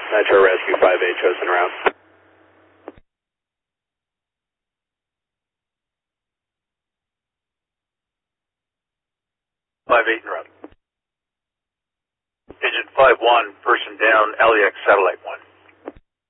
Nitro Rescue 5-8 chosen route. 5-8 en route. Agent 5-1, person down, LEX Satellite 1.